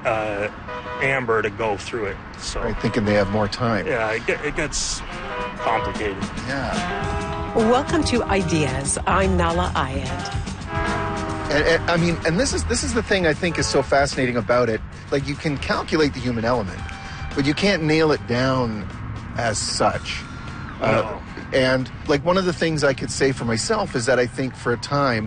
amber to go through it. So Right, thinking they have more time. yeah, it gets complicated. Yeah. Welcome to Ideas. I'm Nala Ayed. And this is the thing I think is so fascinating about it. Like, you can calculate the human element, but you can't nail it down as such. No. And like, one of the things I could say for myself is that I think for a time,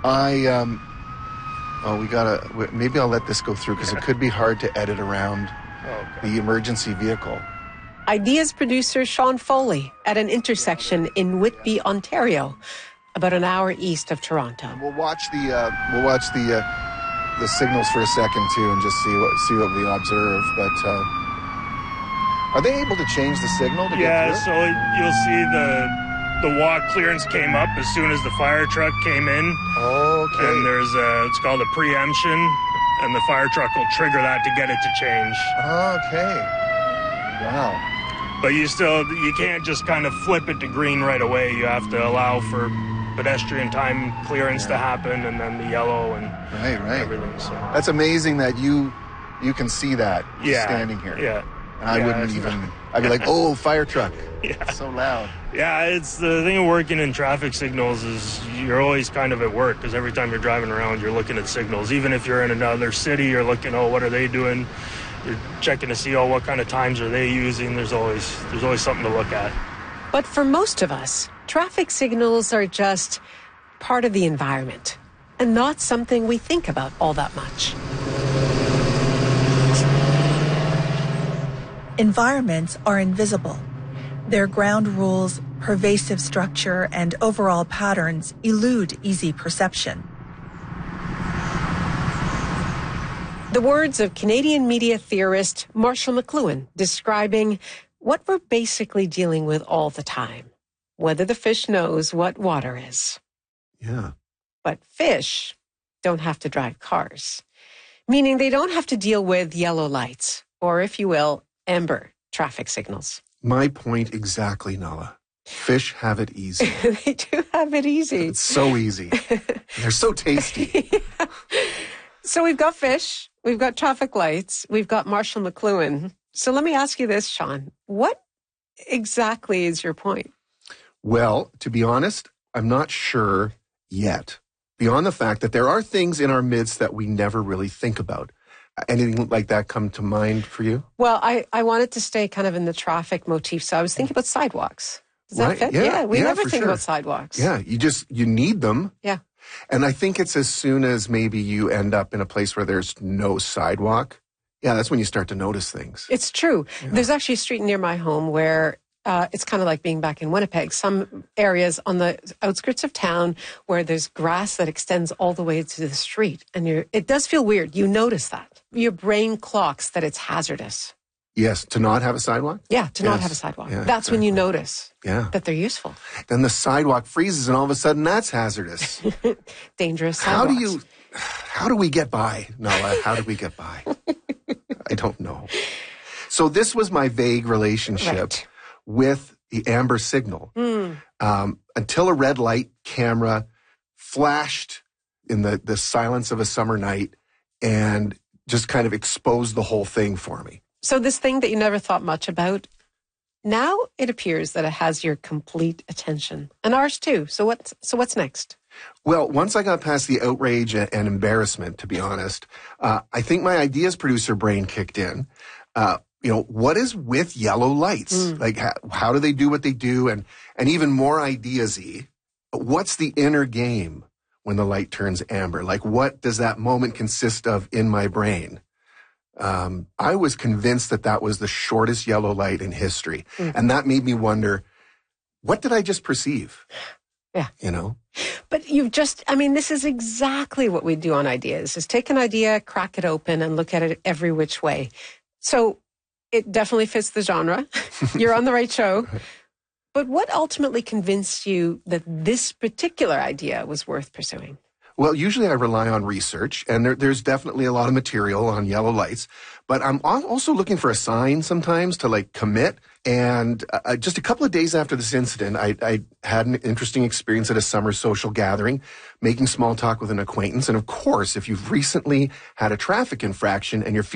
maybe I'll let this go through because it could be hard to edit around the emergency vehicle. Ideas producer Sean Foley at an intersection in Whitby, Ontario, about an hour east of Toronto. We'll watch the signals for a second too, and just see what we observe. But are they able to change the signal to Yeah, get through? so you'll see the walk clearance came up as soon as the fire truck came in. Okay. And there's it's called a preemption, and the fire truck will trigger that to get it to change. Okay. Wow. But you can't just kind of flip it to green right away. You have to allow for pedestrian time clearance to happen, and then the yellow and Right. everything. So That's amazing that you can see that standing here. Yeah. And I wouldn't even. I'd be like, oh, fire truck. Yeah. So loud. Yeah, it's the thing of working in traffic signals is you're always kind of at work because every time you're driving around, you're looking at signals. Even if you're in another city, you're looking, what are they doing? You're checking to see, what kind of times are they using? There's always something to look at. But for most of us, traffic signals are just part of the environment and not something we think about all that much. Environments are invisible. Their ground rules, pervasive structure, and overall patterns elude easy perception. The words of Canadian media theorist Marshall McLuhan describing what we're basically dealing with all the time, whether the fish knows what water is. Yeah. But fish don't have to drive cars, meaning they don't have to deal with yellow lights, or if you will, amber traffic signals. My point exactly, Nala. Fish have it easy. They do have it easy. It's so easy. They're so tasty. Yeah. So we've got fish, we've got traffic lights, we've got Marshall McLuhan. So let me ask you this, Sean. What exactly is your point? Well, to be honest, I'm not sure yet. Beyond the fact that there are things in our midst that we never really think about. Anything like that come to mind for you? Well, I wanted to stay kind of in the traffic motif, so I was thinking about sidewalks. Does that fit? Yeah, we never for think sure. about sidewalks. Yeah, you need them. Yeah. And I think it's as soon as maybe you end up in a place where there's no sidewalk, that's when you start to notice things. It's true. Yeah. There's actually a street near my home where it's kind of like being back in Winnipeg. Some areas on the outskirts of town where there's grass that extends all the way to the street. And it does feel weird. You notice that. Your brain clocks that it's hazardous. Yes, to not have a sidewalk? Yeah, to not have a sidewalk. Yeah, that's when you notice that they're useful. Then the sidewalk freezes and all of a sudden that's hazardous. Dangerous sidewalks. How do we get by, Nala? How do we get by? I don't know. So this was my vague relationship with the amber signal. Until a red light camera flashed in the silence of a summer night and just kind of exposed the whole thing for me. So this thing that you never thought much about, now it appears that it has your complete attention. And ours too. So what's next? Well, once I got past the outrage and embarrassment, to be honest, I think my ideas producer brain kicked in. What is with yellow lights? Like, how do they do what they do? And even more ideas-y, what's the inner game when the light turns amber? Like, what does that moment consist of in my brain? I was convinced that was the shortest yellow light in history. And that made me wonder, what did I just perceive? Yeah. But this is exactly what we do on Ideas, is take an idea, crack it open, and look at it every which way. So it definitely fits the genre. You're on the right show. But what ultimately convinced you that this particular idea was worth pursuing? Well, usually I rely on research, and there's definitely a lot of material on yellow lights. But I'm also looking for a sign sometimes to commit. And just a couple of days after this incident, I had an interesting experience at a summer social gathering, making small talk with an acquaintance. And of course, if you've recently had a traffic infraction and you're